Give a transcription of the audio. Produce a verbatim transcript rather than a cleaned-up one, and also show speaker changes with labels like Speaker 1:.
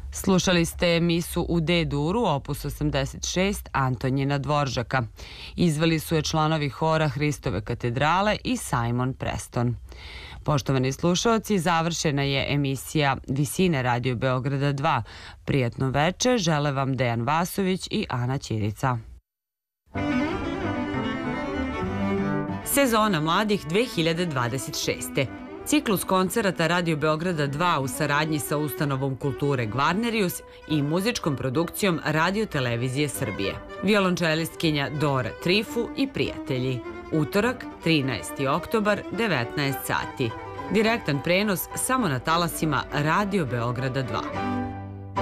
Speaker 1: Slušali ste misu u D-duru, opus osamdeset šest, Antonjina Dvoržaka. Izveli su je članovi hora Hristove katedrale i Simon Preston. Poštovani slušaoci, završena je emisija Visine Radio Beograda dva. Prijatno veče, žele vam Dejan Vasović i Ana Ćirica. Sezona mladih dve hiljade dvadeset šeste. Ciklus koncerata Radio Beograda dva u saradnji sa ustanovom kulture Gvarnerius i muzičkom produkcijom Radio Televizije Srbije. Violončelistkinja Dora Trifu i prijatelji. Utorak, trinaesti oktobar, devetnaest sati. Direktan prenos samo na talasima Radio Beograda dva.